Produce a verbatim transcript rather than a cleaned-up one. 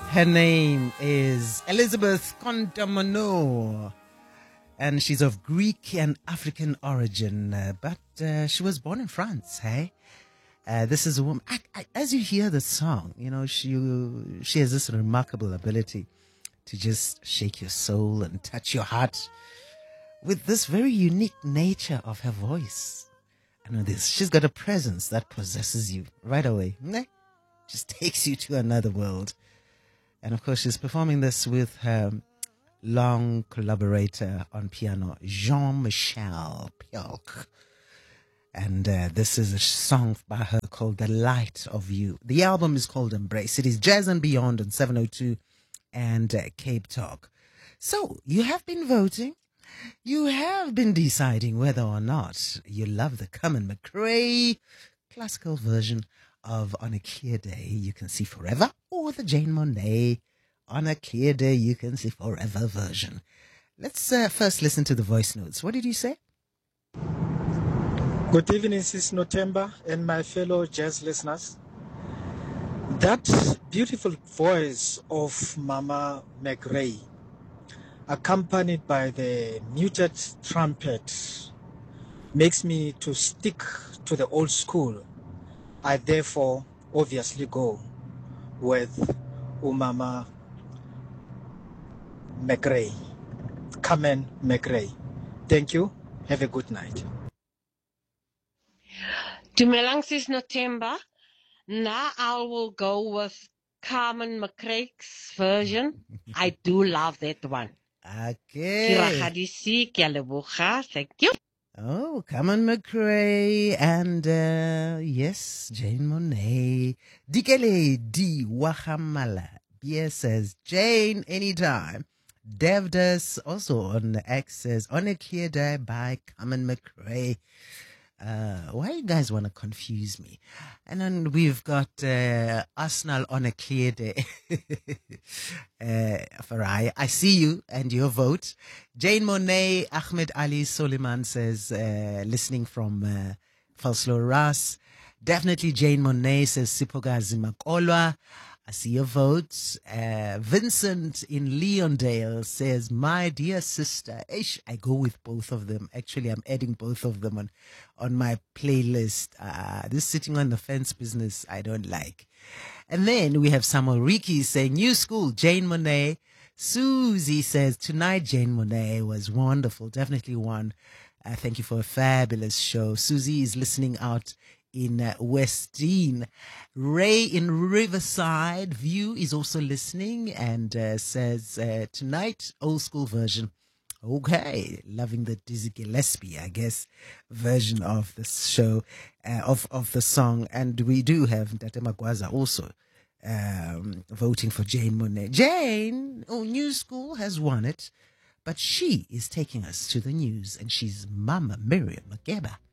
Her name is Elizabeth Contamano, and she's of Greek and African origin, uh, but uh, she was born in France, hey? Uh, this is a woman, I, I, as you hear the song, you know, she, she has this remarkable ability to just shake your soul and touch your heart with this very unique nature of her voice. I know this. She's got a presence that possesses you right away. Meh? Just takes you to another world. And of course, she's performing this with her long collaborator on piano, Jean-Michel Pialk. And uh, this is a song by her called The Light of You. The album is called Embrace. It is Jazz and Beyond on seven oh two and uh, Cape Talk. So, you have been voting. You have been deciding whether or not you love the Carmen McRae classical version of On a Clear Day You Can See Forever, or the Jane Monet On a Clear Day You Can See Forever version. Let's uh, first listen to the voice notes. What did you say? Good evening, Sis Notemba and my fellow jazz listeners. That beautiful voice of Mama McRae, accompanied by the muted trumpet, makes me to stick to the old school. I therefore obviously go with Umama McRae, Carmen McRae. Thank you. Have a good night. Dumelang Sis Notemba. Now I will go with Carmen McRae's version. I do love that one. Okay. Kiragadisi, ke a leboga. Thank you. Oh, Carmen McRae and, uh, yes, Jane Monet. Dikele Di Wahamala. B S says, Jane, anytime. Devdas also on the X says, On a Clear Day by Carmen McRae. Uh, why you guys want to confuse me? And then we've got uh, Arsenal On a Clear Day. uh, Farai, I see you and your vote. Jane Monet, Ahmed Ali Soliman says, uh, listening from uh, Falslo Ras. Definitely Jane Monet says, Sipogazi Makolwa. I see your vote. Uh, Vincent in Leondale says, my dear sister. Ish, I go with both of them. Actually, I'm adding both of them on, on my playlist. Uh, this sitting on the fence business, I don't like. And then we have Samuel Riki saying, new school, Jane Monet. Susie says, tonight Jane Monet was wonderful. Definitely one. Uh, thank you for a fabulous show. Susie is listening out in uh, Westdean. Ray in Riverside View is also listening and uh, says, uh, tonight, old school version. Okay, loving the Dizzy Gillespie, I guess, version of the show, uh, of, of the song. And we do have Ntate Magwaza also um, voting for Jane Monet. Jane, oh, New School has won it, but she is taking us to the news, and she's Mama Miriam Makeba.